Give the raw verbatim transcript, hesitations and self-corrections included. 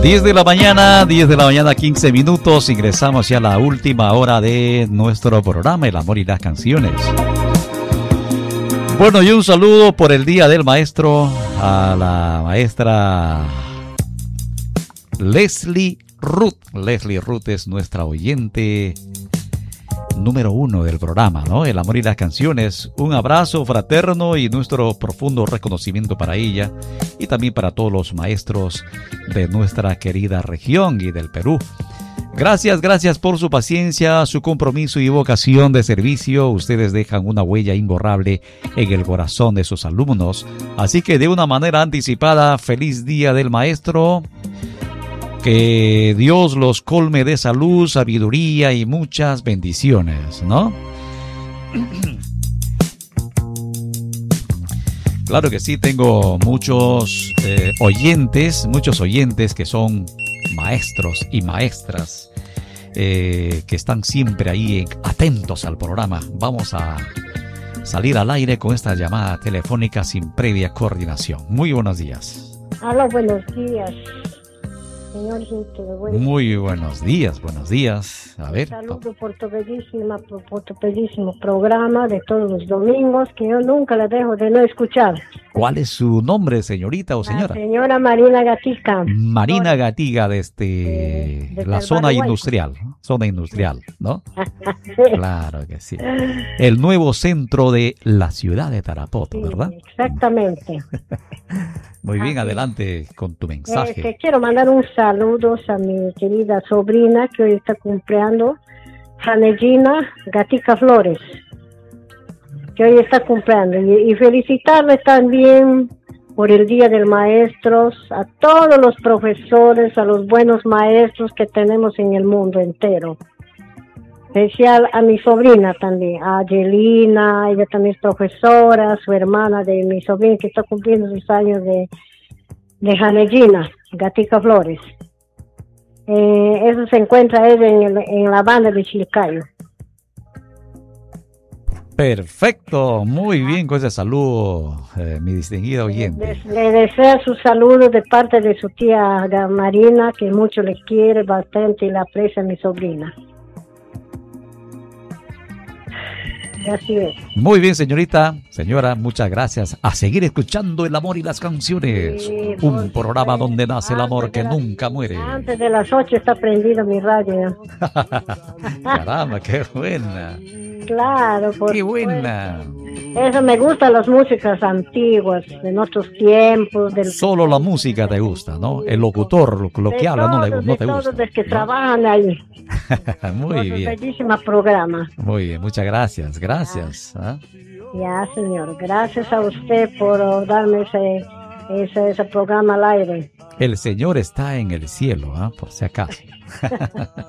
diez de la mañana, diez de la mañana, quince minutos. Ingresamos ya a la última hora de nuestro programa, El Amor y las Canciones. Bueno, y un saludo por el Día del Maestro a la maestra Leslie Ruth. Leslie Ruth es nuestra oyente número uno del programa, ¿no? El Amor y las Canciones. Un abrazo fraterno y nuestro profundo reconocimiento para ella y también para todos los maestros de nuestra querida región y del Perú. Gracias, gracias por su paciencia, su compromiso y vocación de servicio. Ustedes dejan una huella imborrable en el corazón de sus alumnos. Así que de una manera anticipada, feliz Día del Maestro. Que Dios los colme de salud, sabiduría y muchas bendiciones, ¿no? Claro que sí, tengo muchos eh, oyentes, muchos oyentes que son maestros y maestras eh, que están siempre ahí atentos al programa. Vamos a salir al aire con esta llamada telefónica sin previa coordinación. Muy buenos días. Hola, buenos días. Señor, bueno. Muy buenos días, buenos días. A ver. Un saludo por tu bellísima, por tu bellísimo programa de todos los domingos, que yo nunca la dejo de no escuchar. ¿Cuál es su nombre, señorita o señora? La señora Marina Gatica. Marina Ahora, Gatiga, desde de, de la zona Paraguay. industrial, zona industrial, ¿no? Sí. Claro que sí. El nuevo centro de la ciudad de Tarapoto, sí, ¿verdad? Exactamente. Muy bien, adelante con tu mensaje. Eh, te quiero mandar un saludo a mi querida sobrina que hoy está cumpliendo, Janellina Gatica Flores, que hoy está cumpliendo. Y, y felicitarle también por el Día del Maestro a todos los profesores, a los buenos maestros que tenemos en el mundo entero. Especial a mi sobrina también, a Angelina, ella también es profesora, su hermana de mi sobrina que está cumpliendo sus años de, de Janellina, Gatica Flores. Eh, eso se encuentra ella en, el, en la banda de Chilcayo. Perfecto, muy bien con ese saludo, eh, mi distinguida oyente. Le, le desea su saludo de parte de su tía Marina, que mucho le quiere bastante y la aprecia a mi sobrina. Así es. Muy bien, señorita, señora, muchas gracias. A seguir escuchando El Amor y las Canciones, sí, un programa donde nace el amor que las, nunca muere. Antes de las ocho está prendido mi radio. Caramba, qué buena. Claro, por qué buena. Eso me gustan las músicas antiguas, de nuestros tiempos. Del... Solo la música te gusta, ¿no? El locutor, lo que habla, no, le, no te gusta. De todos los que ¿no? trabajan ahí. Muy bien. Bellísimo programa. Muy bien, muchas gracias, gracias. Ya, ¿eh? Ya, señor, gracias a usted por darme ese, ese, ese programa al aire. El Señor está en el cielo, ¿eh? Por si acaso.